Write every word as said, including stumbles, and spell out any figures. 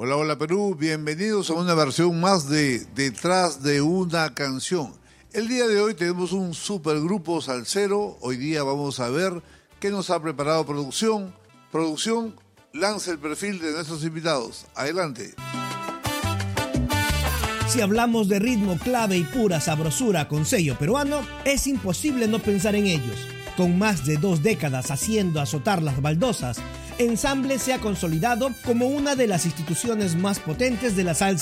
Hola, hola Perú, bienvenidos a una versión más de Detrás de una canción. El día de hoy tenemos un supergrupo salsero. Hoy día vamos a ver qué nos ha preparado producción. Producción, lanza el perfil de nuestros invitados. Adelante. Si hablamos de ritmo clave y pura sabrosura con sello peruano, es imposible no pensar en ellos. Con más de dos décadas haciendo azotar las baldosas, Ensamble se ha consolidado como una de las instituciones más potentes de la salsa